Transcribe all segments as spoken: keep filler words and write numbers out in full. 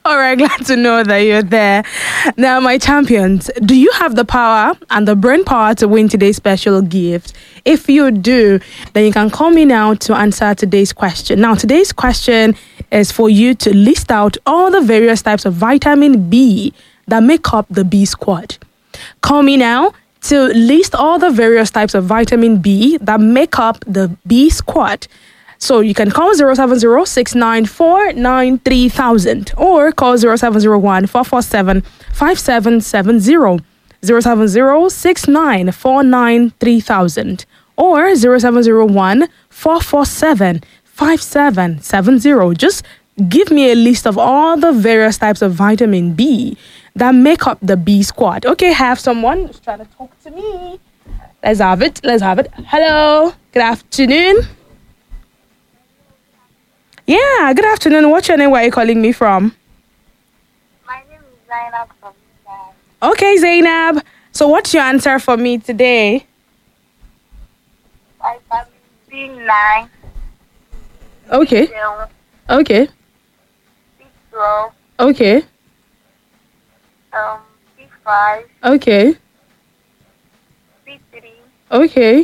All right, glad to know that you're there. Now, my champions, do you have the power and the brain power to win today's special gift? If you do, then you can call me now to answer today's question. Now, today's question is for you to list out all the various types of vitamin B that make up the B squad. Call me now to list all the various types of vitamin B that make up the B squad. So you can call zero seven zero six nine four nine three thousand or call zero seven zero one four four seven five seven seven zero, zero seven zero six nine four nine three thousand or zero seven zero one four four seven five seven seven zero. Just give me a list of all the various types of vitamin B that make up the B squad. Okay, have someone who's trying to talk to me. Let's have it. Let's have it. Hello. Good afternoon. Yeah, good afternoon. What's your name? Where are you calling me from? My name is Zainab from Zainab. Okay, Zainab. So what's your answer for me today? Vitamin B nine. Okay. B seven, Okay. B twelve, Okay. um, B five, Okay. B three, Okay.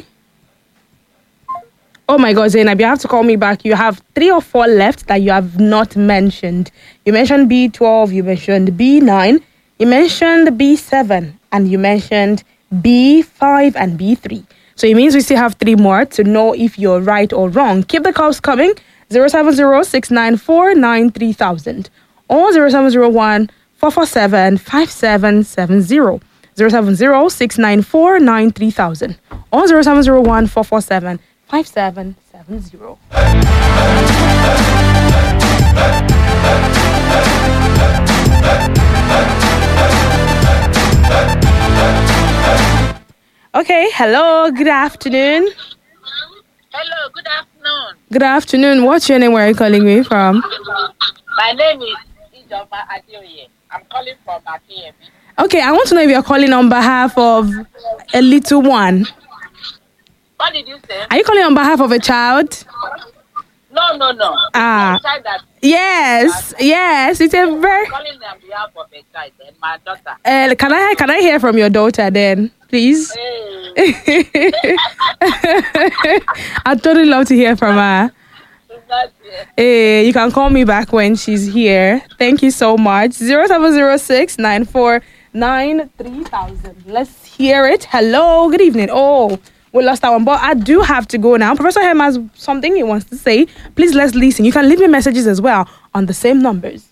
Oh my God, Zainab, you have to call me back. You have three or four left that you have not mentioned. You mentioned B twelve, you mentioned B nine, you mentioned B seven, and you mentioned B five and B three. So it means we still have three more to know if you're right or wrong. Keep the calls coming. zero seven zero six nine four nine three thousand or zero seven zero one four four seven five seven seven zero, zero seven zero six nine four nine three thousand or zero seven zero one four four seven five seven seven zero. Okay, hello, good afternoon. Hello, good afternoon. Good afternoon. What's your name? Where are you calling me from? My name is Ijoma Adeoye. I'm calling from Akiyemi. Okay, I want to know if you're calling on behalf of a little one. What did you say? Are you calling on behalf of a child? No, no, no. Ah. It's a child that Yes, yes. It's a very. I'm calling on behalf of a child and my daughter. Uh, can I can I hear from your daughter then, please? Hey, I'd totally love to hear from her. she's not here. Hey, you can call me back when she's here. Thank you so much. Zero seven zero six nine four nine three thousand. Let's hear it. Hello, good evening. Oh, we lost that one, but I do have to go now. Professor Hem has something he wants to say. Please let's listen. You can leave me messages as well on the same numbers.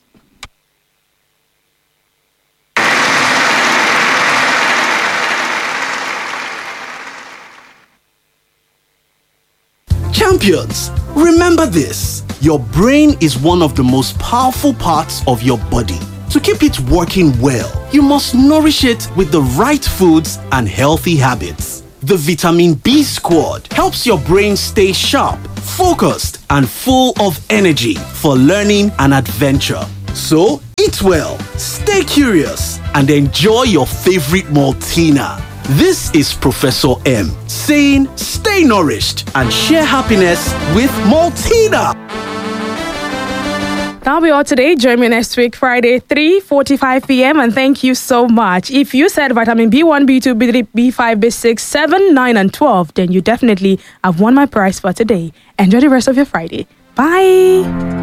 Champions, remember this. Your brain is one of the most powerful parts of your body. To keep it working well, you must nourish it with the right foods and healthy habits. The Vitamin B Squad helps your brain stay sharp, focused, and full of energy for learning and adventure. So, eat well, stay curious, and enjoy your favorite Maltina. This is Professor M saying stay nourished and share happiness with Maltina. That'll be all today. Join me next week, Friday, three forty-five p.m. And thank you so much. If you said vitamin B one, B two, B three, B five, B six, seven, nine, and twelve, then you definitely have won my prize for today. Enjoy the rest of your Friday. Bye.